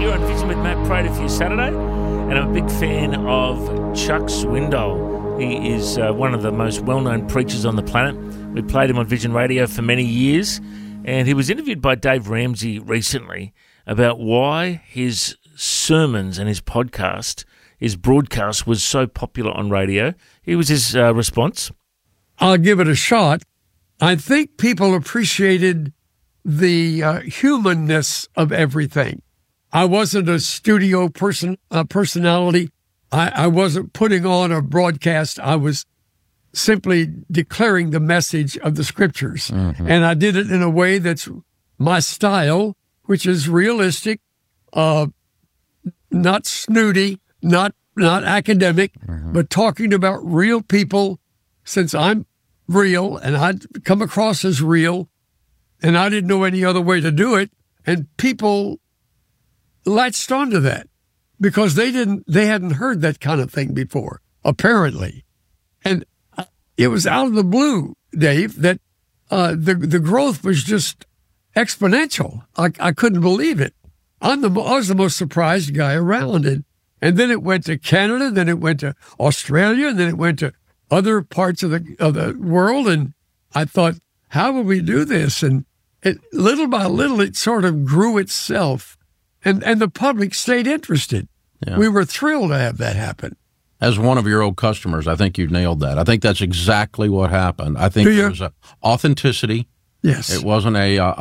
You're on Vision with Matt Prater for your Saturday, and I'm a big fan of Chuck Swindoll. He is one of the most well-known preachers on the planet. We played him on Vision Radio for many years, and he was interviewed by Dave Ramsey recently about why his sermons and his podcast, his broadcast, was so popular on radio. Here was his response. I'll give it a shot. I think people appreciated the humanness of everything. I wasn't a studio personality. I wasn't putting on a broadcast. I was simply declaring the message of the scriptures. Mm-hmm. And I did it in a way that's my style, which is realistic, not snooty, not academic, mm-hmm. but talking about real people, since I'm real and I'd come across as real, and I didn't know any other way to do it. And people latched onto that because they hadn't heard that kind of thing before, apparently. And it was out of the blue, Dave, that the growth was just exponential. I couldn't believe it. I was the most surprised guy around. And then it went to Canada, then it went to Australia, and then it went to other parts of the world. And I thought, how will we do this? And little by little, it sort of grew itself. And the public stayed interested. Yeah. We were thrilled to have that happen. As one of your old customers, I think you nailed that. I think that's exactly what happened. I think there was authenticity. Yes. It wasn't a